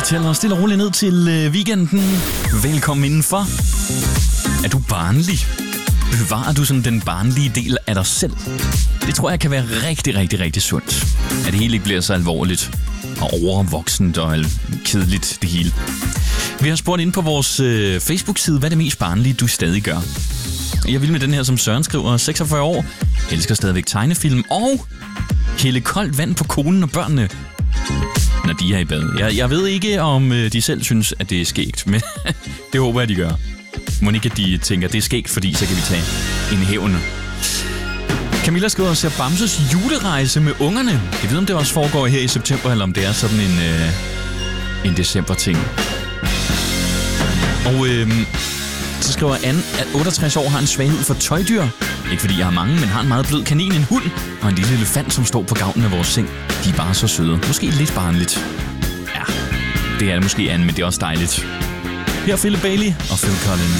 tæller stille og roligt ned til weekenden. Velkommen indenfor. Er du barnlig? Bevarer du sådan den barnlige del af dig selv? Det tror jeg kan være rigtig, rigtig, rigtig sundt. At det hele ikke bliver så alvorligt og overvoksent og kedeligt det hele. Vi har spurgt ind på vores Facebook-side, hvad er det mest barnlige, du stadig gør? Jeg vil med den her, som Søren skriver, 46 år, elsker stadigvæk tegnefilm og hælde koldt vand på konen og børnene, når de er i bad. Jeg ved ikke, om de selv synes, at det er skægt, men det håber jeg, de gør. Må ikke, at de tænker, at det er skægt, fordi så kan vi tage en hævn. Camilla skriver og ser Bamses julerejse med ungerne. Jeg ved, om det også foregår her i september, eller om det er sådan en december-ting. Og så skriver Anne, at 68 år har en svaghed for tøjdyr. Ikke fordi jeg har mange, men har en meget blød kanin, en hund og en lille elefant, som står på gavlen af vores seng. De er bare så søde. Måske lidt barnligt. Ja, det er det måske, Anne, men det er også dejligt. Her er Philip Bailey og Phil Collins.